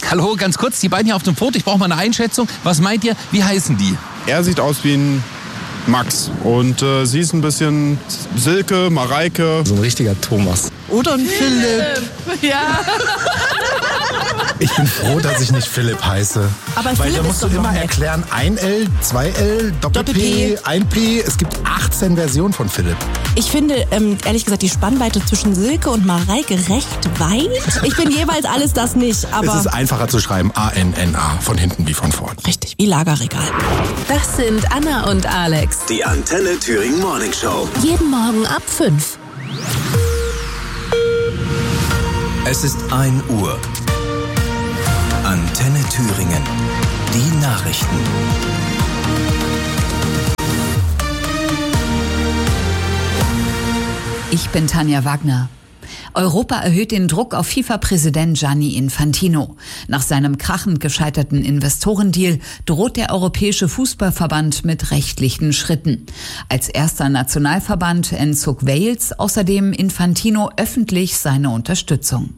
Hallo, ganz kurz, die beiden hier auf dem Foto, ich brauche mal eine Einschätzung. Was meint ihr, wie heißen die? Er sieht aus wie ein Max und sie ist ein bisschen Silke, Mareike. So ein richtiger Thomas. Oder ein Philipp. Ja. Ich bin froh, dass ich nicht Philipp heiße. Aber weil Philipp da musst ist du doch immer noch nett. erklären, 1L, 2L, Doppel-P, 1P. Es gibt 18 Versionen von Philipp. Ich finde, ehrlich gesagt, die Spannweite zwischen Silke und Mareike recht weit. Ich bin jeweils alles das nicht, aber... Es ist einfacher zu schreiben, A-N-N-A, von hinten wie von vorn. Richtig, wie Lagerregal. Das sind Anna und Alex. Die Antenne Thüringen Morning Show. Jeden Morgen ab 5. Es ist 1 Uhr. Antenne Thüringen. Die Nachrichten. Ich bin Tanja Wagner. Europa erhöht den Druck auf FIFA-Präsident Gianni Infantino. Nach seinem krachend gescheiterten Investorendeal droht der Europäische Fußballverband mit rechtlichen Schritten. Als erster Nationalverband entzog Wales außerdem Infantino öffentlich seine Unterstützung.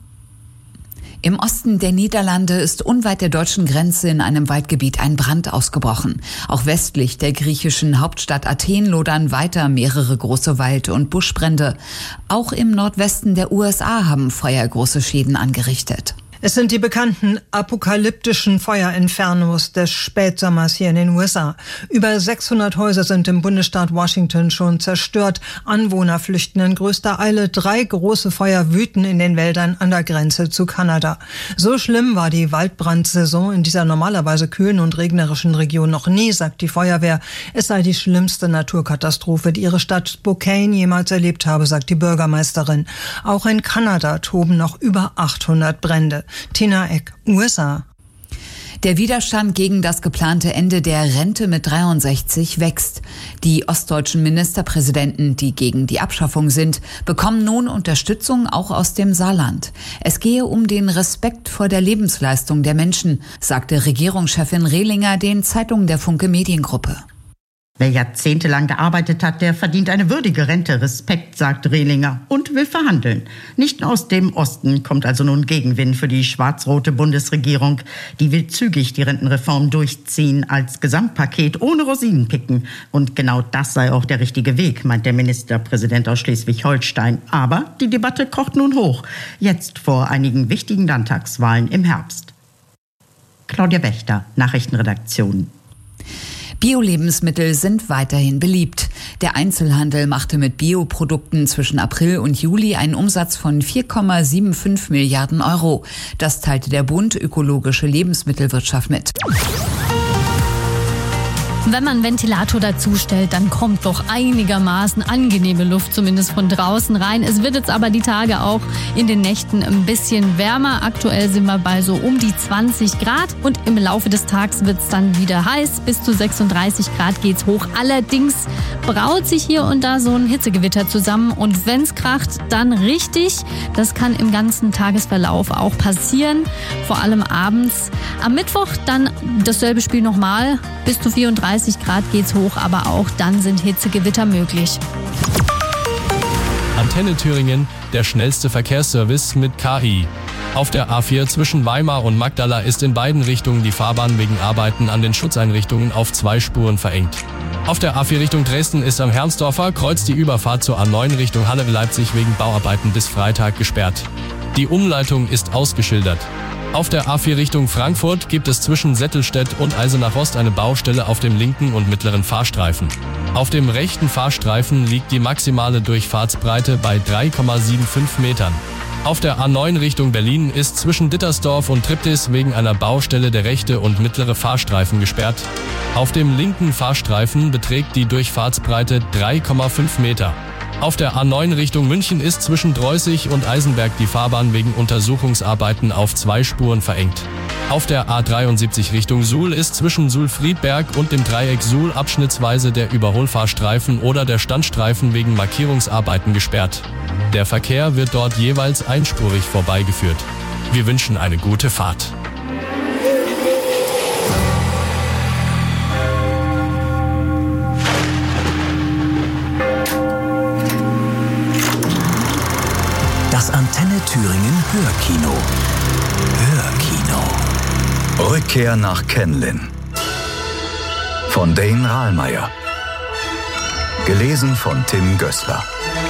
Im Osten der Niederlande ist unweit der deutschen Grenze in einem Waldgebiet ein Brand ausgebrochen. Auch westlich der griechischen Hauptstadt Athen lodern weiter mehrere große Wald- und Buschbrände. Auch im Nordwesten der USA haben Feuer große Schäden angerichtet. Es sind die bekannten apokalyptischen Feuerinfernos des Spätsommers hier in den USA. Über 600 Häuser sind im Bundesstaat Washington schon zerstört. Anwohner flüchten in größter Eile. 3 große Feuer wüten in den Wäldern an der Grenze zu Kanada. So schlimm war die Waldbrandsaison in dieser normalerweise kühlen und regnerischen Region noch nie, sagt die Feuerwehr. Es sei die schlimmste Naturkatastrophe, die ihre Stadt Spokane jemals erlebt habe, sagt die Bürgermeisterin. Auch in Kanada toben noch über 800 Brände. Tina Eck, USA. Der Widerstand gegen das geplante Ende der Rente mit 63 wächst. Die ostdeutschen Ministerpräsidenten, die gegen die Abschaffung sind, bekommen nun Unterstützung auch aus dem Saarland. Es gehe um den Respekt vor der Lebensleistung der Menschen, sagte Regierungschefin Rehlinger den Zeitungen der Funke Mediengruppe. Wer jahrzehntelang gearbeitet hat, der verdient eine würdige Rente. Respekt, sagt Rehlinger und will verhandeln. Nicht aus dem Osten kommt also nun Gegenwind für die schwarz-rote Bundesregierung. Die will zügig die Rentenreform durchziehen als Gesamtpaket ohne Rosinen picken. Und genau das sei auch der richtige Weg, meint der Ministerpräsident aus Schleswig-Holstein. Aber die Debatte kocht nun hoch. Jetzt vor einigen wichtigen Landtagswahlen im Herbst. Claudia Wächter, Nachrichtenredaktion. Bio-Lebensmittel sind weiterhin beliebt. Der Einzelhandel machte mit Bioprodukten zwischen April und Juli einen Umsatz von 4,75 Milliarden Euro. Das teilte der Bund Ökologische Lebensmittelwirtschaft mit. Wenn man einen Ventilator dazustellt, dann kommt doch einigermaßen angenehme Luft, zumindest von draußen rein. Es wird jetzt aber die Tage auch in den Nächten ein bisschen wärmer. Aktuell sind wir bei so um die 20 Grad und im Laufe des Tages wird es dann wieder heiß. Bis zu 36 Grad geht's hoch. Allerdings braut sich hier und da so ein Hitzegewitter zusammen und wenn's kracht, dann richtig. Das kann im ganzen Tagesverlauf auch passieren, vor allem abends. Am Mittwoch dann dasselbe Spiel nochmal. Bis zu 34 Grad geht's hoch, aber auch dann sind Hitzegewitter möglich. Antenne Thüringen, der schnellste Verkehrsservice mit KI. Auf der A4 zwischen Weimar und Magdala ist in beiden Richtungen die Fahrbahn wegen Arbeiten an den Schutzeinrichtungen auf 2 Spuren verengt. Auf der A4 Richtung Dresden ist am Hermsdorfer Kreuz die Überfahrt zur A9 Richtung Halle-Leipzig wegen Bauarbeiten bis Freitag gesperrt. Die Umleitung ist ausgeschildert. Auf der A4 Richtung Frankfurt gibt es zwischen Settelstedt und Eisenach-Ost eine Baustelle auf dem linken und mittleren Fahrstreifen. Auf dem rechten Fahrstreifen liegt die maximale Durchfahrtsbreite bei 3,75 Metern. Auf der A9 Richtung Berlin ist zwischen Dittersdorf und Triptis wegen einer Baustelle der rechte und mittlere Fahrstreifen gesperrt. Auf dem linken Fahrstreifen beträgt die Durchfahrtsbreite 3,5 Meter. Auf der A9 Richtung München ist zwischen Dreußig und Eisenberg die Fahrbahn wegen Untersuchungsarbeiten auf 2 Spuren verengt. Auf der A73 Richtung Suhl ist zwischen Suhl-Friedberg und dem Dreieck Suhl abschnittsweise der Überholfahrstreifen oder der Standstreifen wegen Markierungsarbeiten gesperrt. Der Verkehr wird dort jeweils einspurig vorbeigeführt. Wir wünschen eine gute Fahrt. Das Antenne Thüringen Hörkino. Hörkino. Rückkehr nach Kenlin von Dane Rahlmeier. Gelesen von Tim Gößler.